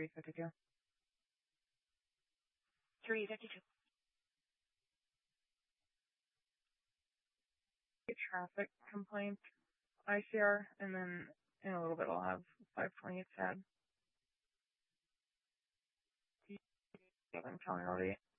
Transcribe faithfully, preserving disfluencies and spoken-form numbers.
three fifty-two. three fifty-two. Traffic complaint I C R, and then in a little bit I'll have five twenty-eight S A D. I'm telling already.